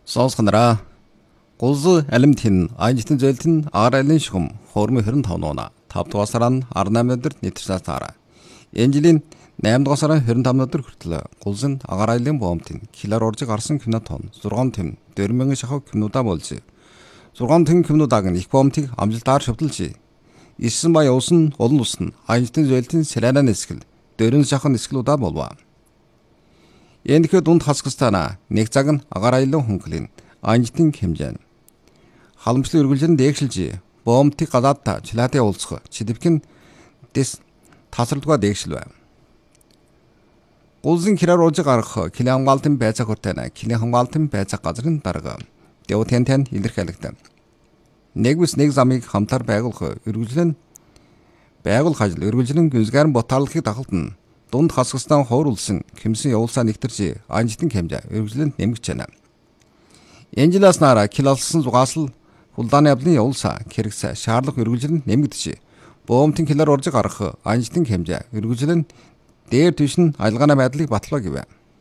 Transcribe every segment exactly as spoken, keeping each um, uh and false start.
Сонсгонороо гулз алимт хин аянжтын зөөлтөн агаар айлын шугам хуурмын хорин тав нууна тав дугаар сарын арван намын өдөр нийтэрсэн таараа. Энэ жилийн найман дугаар сарын хорин тавны өдөр хүртэл гулз нь агаар айлын боомтын килоор уржиг гарсан кино тон зургаан тэм дөрвөн мянган шахав кинодаа болж. зургаан тэм кинодааг нь их боомтыг амжилтаар шавталж. Исэн ба явсан олон ус нь аянжтын зөөлтийн сэлэнаа нэсгэл дөрвөн шахав нэсгэлүүдаа болов. Энэхүү дунд хасгастана нэг цаг нь агаар айлын хөнгөлийн аянжтын хэмжээ. Халамжлал үргэлжлэн дээгшилж боомтыг гадаадта чилаатаа уулзах чидэвхэн дэс тасралдгаа дээгшил байв. Гулзын кираар уужиг гарах килээ хамгаалтын байцааг хүртэнэ килээ хамгаалтын байцааг газрын дарга дэв тэн тэн илэрхийлэгдэ. Нэг бүс нэг замыг хамтаар байгуулах үргэлжлэн байгуулах ажил үргэлжлэн гүнзгийрэн ботааллахыг дахалтна. Дунд хасгастан хооруулсан хэмсэн явуулсаа нэгтэрч аянжтын хэмжээ үргэлжлэн нэмэгч байна. Энэ жилээс нараа килалсан зугаасл хулдааны явдлын явуулсаа хэрэгсэ шаарлах үргэлжлэн нэмэгдэж боомтын килоор уржиг гарах аянжтын хэмжээ үргэлжлэн дээр түвш нь аялгааны байдлыг батлаа гэв.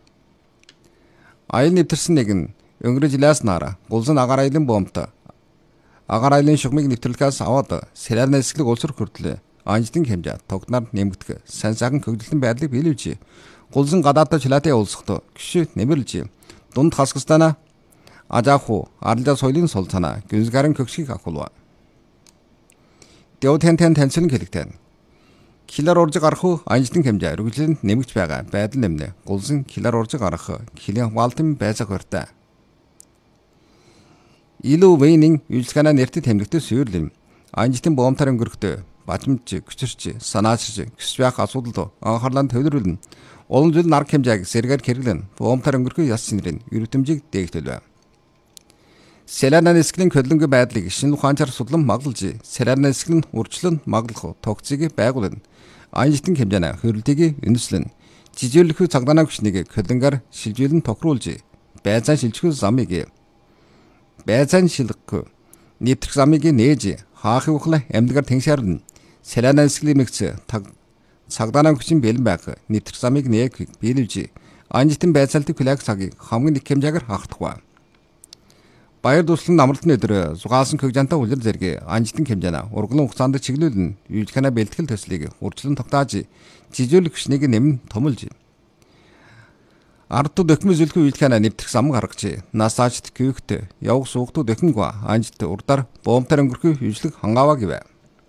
Аял нэвтэрсэн нэг нь өнгөрөж жилээс нараа гулзан агаар айлын боомт агаар айлын шугмыг нэвтрэлгээс аваад сэлэрнэ эсгэлэг улсрах хүртлээ. Аянжтын хэмжээ тогтноор нэмэгдэх сайн сайхан хөгжлөлтийн байдлыг биелүүлж гулзан гадаадаа чилаатаа уулзахдаа гişи нэмэрлж дунд хасгастана ажааху аралдаа соёлын сул цанаа гүнзгийрэн көгшгийг ахуулва. Дэв тэн тэн танцлан хэлэгтэн. Килоор уржиг гарах аянжтын хэмжээ үргэлжлэн нэмэгч байгаа байдал нэмнэ. Гулзан килоор уржиг гарах килийн хамгаалтын байцааг хүртэ. Илүү вейнинг үйлчлэгнаа нэртэд тэмдэгтээ сүйрлэм. Аянжтын боомтаар өнгөрөхдөө бажимч, хүчирч, санаачрч, гэсч байх асуудалд анхаарлаа төвлөрүүлнэ. Олон зүйл нар хэмжээг сэргээр хэрэглэн боомтаар өнгөрөх яс синрийн эрдэмжийг дээгтэлвэ. Сэлэнаа нэсгэлийн хөдөлгөөний байдлыг шинэ ухаанчаар судлан маглалж, сэлэнаа нэсгэл нь үржлэн маглах тогтцыг байгуулна. Аянжтын хэмжээнэ хөрөлтийг үндэслэн, жижиглэх цагдааны хүчнийг хөдөлгөөр шилжүүлэн тохируулж, байцаан шилжих замыг байцаан шилгэх нэвтрэх замыг нээж хаах ухлаа амьдгаар тэншаарна. Сэлэнаа нэсгэлийн мэгц цагдааны хүчин бэлэн байх нэвтрэх замыг нээг биелүүлж, аянжтын байцаалтын флаг цагийг хамгийн их хэмжээгээр хаагтахва. Баяр дуслан амралтын өдөр зугаалсан хөгжантай үлэр зэрэг аянжтын хэмжээнэ ургалан хугацаанд чиглүүлэн үйлчлэгнээ бэлтгэл төслийг урьдчилан тогтоож жижиглэх хүчнийг нэмэн томлж ард дөхмө зүлхүү үйлчлэгнээ нэвтрэх зам гаргаж насаачт күйхт явах суугтуу дөхмөгөө аянжт урдаар боомтоор өнгөрөх үйлчлэг хангааваа гэв.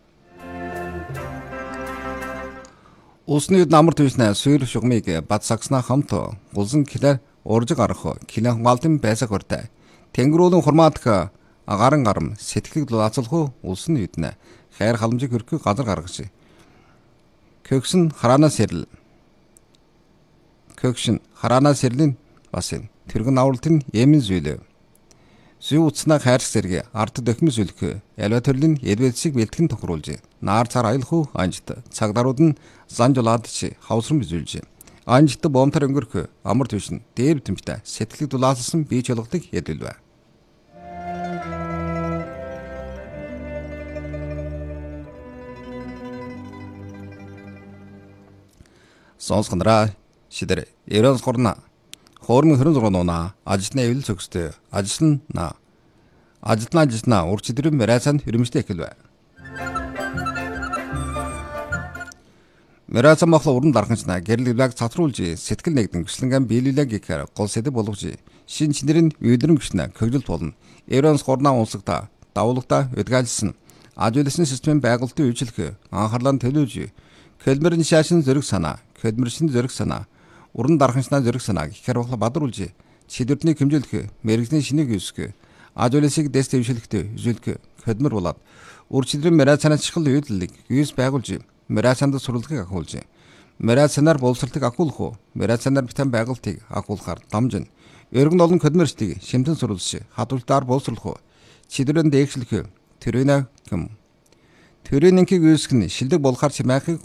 Усны намар төвснэ сүйр шугмыг бат сагснаа хамт гулзан килээр уржиг гарах килээ хамгаалтын байцааг хүртэ. Тэнгэрүүлэн хурмаадах агаарын гарам сэтгэлийг лаацлах улсын үднэ хайр халамжийг хөрөх газар гаргаж. Көгсөн хараанаа сэрл. Көгшин хараанаа сэрлийн бас энэ тэргэн авралтын эмэн зүйлээ. Зүй утснаа хайр зэрэг ард дөхмө зүлх ялва төрлийн эдвэдсийг бэлтгэн тохируулж наар цаар аялах уу анжт цаагдарууд нь занжуулаадч хавсран бизүүлж анжт боомтор өнгөрөх амар түвшин дээр тэмцтэй сэтгэлийг дулаалсан бие чуулгадаг ядэлвэ. Сонсгонороо шидэр ерөнс горна хоормын хорин зурган нуна ажилтны эвлэл цогстой ажиллана ажилтны ажиллана урчдрын мэрайцанд хөрөмжтэй эхэлвэ. Мэрайцан махла уран дарханчна гэрэл ивлаг цатруулж сэтгэл нэгдэн гүслэнгэн биелүүлэг гэхээр гол сэдэв болгож шин чинэрийн үйдэрэн гүшнэ хөгжил болно. Ерөнс горна унсагта давуулагта өдгaalсан ажуулсан системийн байгуулалтын үйлчлэх анхаарлаа төлөвлөж көлмөрийн шашин зөрөг санаа көлмөршин зөрөг санаа уран дарханчнаа зөрөг санааг ихээр бахла бадруулж шийдвэртний хэмжүүлэх мэрэгжлийн шинийг үүсгэх ажуулсыг дэс төвшөлтөд үзүүлэх хөдмөр болоод үрчидрийн мэрайцанаас чихэл үйлдэлийг юус байгуулж мэрайцанд сурвалжийг ахуулж мэрайцанаар боловсролтыг ахуулах уу мэрайцанаар битэн байгуултыг ахуулахаар дамжин өргөн олон хөдмөрчдийг шимтэн сурвалж хадвалтаар боловсруулах уу шийдвэрэн дээгшлэх төрөнө гэм төрөнөнгийг үүсгэн шилдэг болохаар чимээх